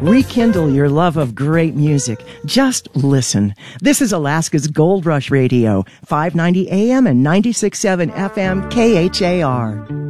Rekindle your love of great music. Just listen. This is Alaska's Gold Rush Radio, 590 AM and 96.7 FM KHAR.